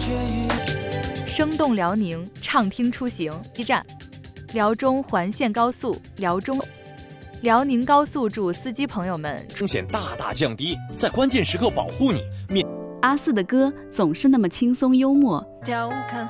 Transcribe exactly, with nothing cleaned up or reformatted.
生动辽宁，畅听出行。一站，辽中环线高速，辽中。辽宁高速祝司机朋友们风险大大降低，在关键时刻保护你。面阿四的歌总是那么轻松幽默。